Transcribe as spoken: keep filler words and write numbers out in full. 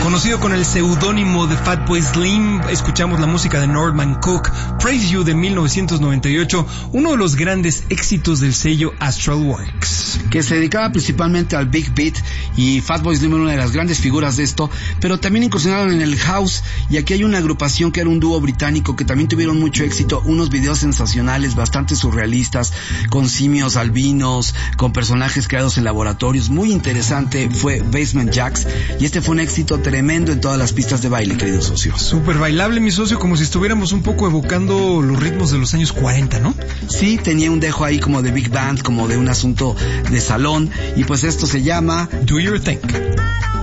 Conocido con el seudónimo de Fatboy Slim, escuchamos la música de Norman Cook, Praise You de mil novecientos noventa y ocho, uno de los grandes éxitos del sello Astral Works. Que se dedicaba principalmente al Big Beat, y Fatboy Slim era una de las grandes figuras de esto, pero también incursionaron en el house, y aquí hay una agrupación que era un dúo británico que también tuvieron mucho éxito, unos videos sensacionales, bastante surrealistas, con simios albinos, con personajes creados en laboratorios, muy interesante, fue Basement Jaxx, y este fue un éxito tremendo en todas las pistas de baile, querido socio. Súper bailable, mi socio, como si estuviéramos un poco evocando los ritmos de los años cuarenta, ¿no? Sí, tenía un dejo ahí como de big band, como de un asunto de salón, y pues esto se llama Do Your Thing.